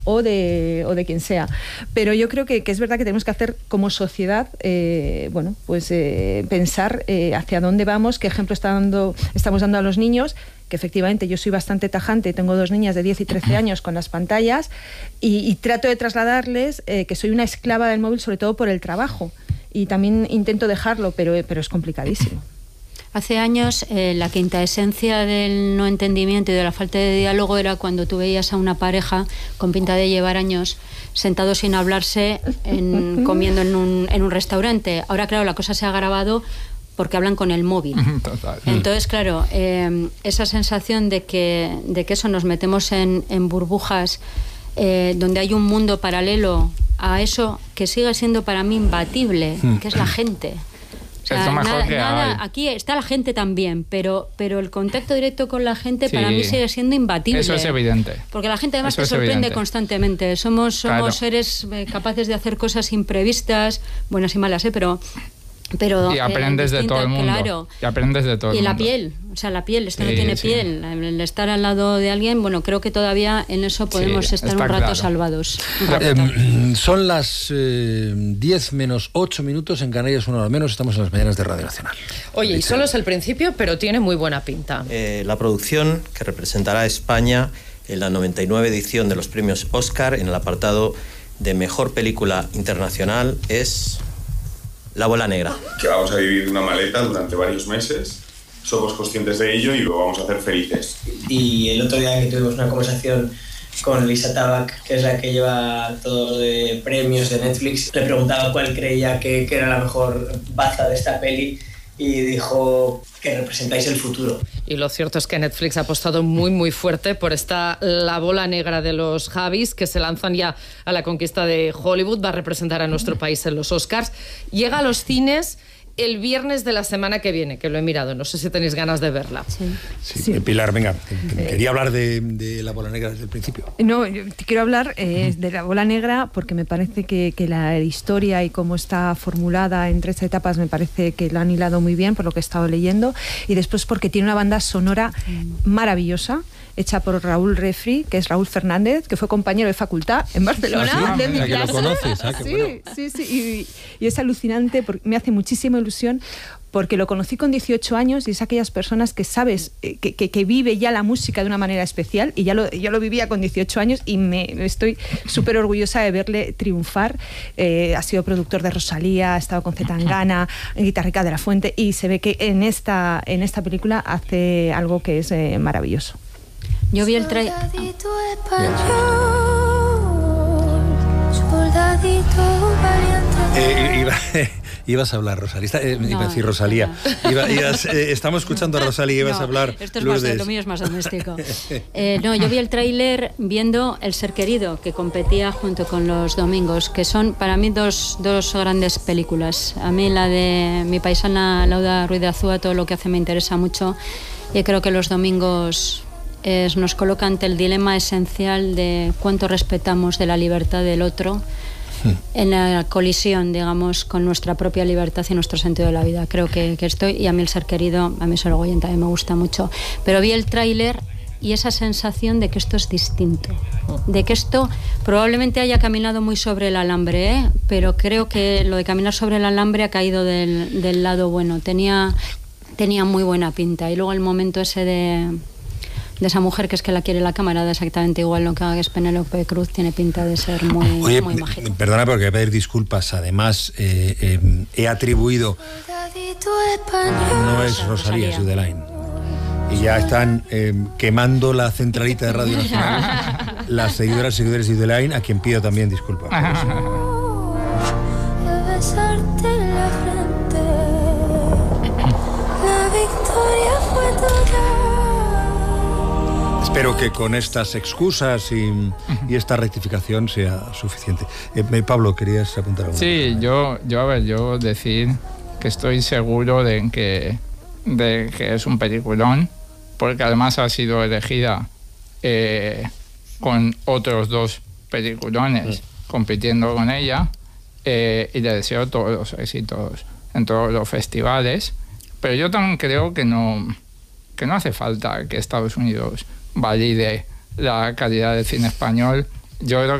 o de quien sea. Pero yo creo que es verdad que tenemos que hacer como sociedad, pensar hacia dónde vamos, qué ejemplo estamos dando a los niños, que efectivamente yo soy bastante tajante, tengo 2 niñas de 10 y 13 años con las pantallas y trato de trasladarles que soy una esclava del móvil, sobre todo por el trabajo, y también intento dejarlo, pero es complicadísimo. Hace años la quinta esencia del no entendimiento y de la falta de diálogo era cuando tú veías a una pareja con pinta de llevar años sentados sin hablarse comiendo en un restaurante. Ahora, claro, la cosa se ha agravado porque hablan con el móvil. Total. Entonces, claro, esa sensación de que eso nos metemos en burbujas donde hay un mundo paralelo a eso que sigue siendo para mí imbatible, que es la gente. O sea, es lo mejor que hay. Aquí está la gente también, pero el contacto directo con la gente para mí sigue siendo imbatible. Eso es evidente. Porque la gente además te sorprende constantemente. Somos claro. Seres capaces de hacer cosas imprevistas, buenas y malas, pero y aprendes de todo el mundo. Claro. Y aprendes de todo el mundo. Y la piel, o sea, la piel, esto no tiene piel. El estar al lado de alguien, bueno, creo que todavía en eso podemos estar un rato salvados. Son las 10 menos 8 minutos en Canarias, 1 hora menos. Estamos en las mañanas de Radio Nacional. Oye, y solo es el principio, pero tiene muy buena pinta. La producción que representará a España en la 99 edición de los premios Oscar en el apartado de Mejor Película Internacional es La Bola Negra. Que vamos a vivir una maleta durante varios meses, somos conscientes de ello y lo vamos a hacer felices. Y el otro día que tuvimos una conversación con Lisa Tabac, que es la que lleva todo de premios de Netflix, le preguntaba cuál creía que era la mejor baza de esta peli y dijo que representáis el futuro. Y lo cierto es que Netflix ha apostado muy muy fuerte por esta La Bola Negra de los Javis, que se lanzan ya a la conquista de Hollywood, va a representar a nuestro país en los Oscars. Llega a los cines el viernes de la semana que viene, que lo he mirado, no sé si tenéis ganas de verla. Sí. Pilar, venga, quería hablar de La Bola Negra desde el principio. No, yo te quiero hablar de La Bola Negra porque me parece que la historia y cómo está formulada en 3 etapas me parece que lo han hilado muy bien por lo que he estado leyendo, y después porque tiene una banda sonora maravillosa, hecha por Raúl Refri, que es Raúl Fernández, que fue compañero de facultad en Barcelona. De mi clase. Que lo conoces, sí, y es alucinante, porque me hace muchísima ilusión, porque lo conocí con 18 años y es aquellas personas que sabes que vive ya la música de una manera especial, y yo lo vivía con 18 años y estoy súper orgullosa de verle triunfar. Ha sido productor de Rosalía, ha estado con Zetangana, Guitarrica de la Fuente, y se ve que en esta película hace algo que es maravilloso. Yo vi el trailer. Ibas a hablar, Rosalía. Iba a decir Rosalía. Estamos escuchando a Rosalía y ibas a hablar. Esto es más, lo mío es más doméstico. Yo vi el tráiler viendo El Ser Querido, que competía junto con Los Domingos, que son para mí dos grandes películas. A mí la de mi paisana Lauda Ruiz de Azúa, todo lo que hace me interesa mucho, y creo que Los Domingos nos coloca ante el dilema esencial de cuánto respetamos de la libertad del otro en la colisión, digamos, con nuestra propia libertad y nuestro sentido de la vida. Creo que estoy, y a mí El Ser Querido, a mí Sorogoyen también me gusta mucho, pero vi el tráiler y esa sensación de que esto es distinto, de que esto probablemente haya caminado muy sobre el alambre, pero creo que lo de caminar sobre el alambre ha caído del lado bueno. Tenía muy buena pinta, y luego el momento ese de esa mujer que es que la quiere la cámara, da exactamente igual lo que haga, es Penélope Cruz, tiene pinta de ser muy mágico. Perdona, porque voy a pedir disculpas. Además, he atribuido... No es Rosalía, es Udelain. Y ya están quemando la centralita de Radio Nacional las seguidoras y seguidores de Udelain, a quien pido también disculpas. Espero que con estas excusas y esta rectificación sea suficiente. Pablo, ¿querías apuntar algo? Sí, yo decir que estoy seguro de que es un peliculón, porque además ha sido elegida con otros 2 peliculones compitiendo con ella, y le deseo todos los éxitos en todos los festivales. Pero yo también creo que no hace falta que Estados Unidos valide la calidad del cine español Yo creo